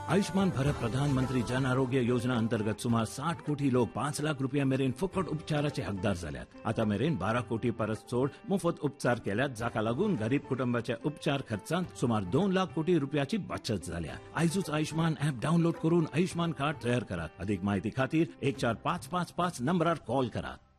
आयुष्मान भारत प्रधानमंत्री जन आरोग्य योजना अंतर्गत सुमार 60 कोटी लोक 5 लाख रुपया मेरेन फुकट उपचाराचे हकदार झाल्यात. आता मेरेन 12 कोटी परस चोड मोफत उपचार केल्यात, जाका लागून गरीब कुटुंबाच्या उपचार खर्चात सुमार 2 लाख कोटी रुपयाची बचत झाल्या. आयजूच आयुष्मान ऍप डाउनलोड करून आयुष्मान कार्ड तयार करा. अधिक माहिती खातीर 14555 नंबरार कॉल करा.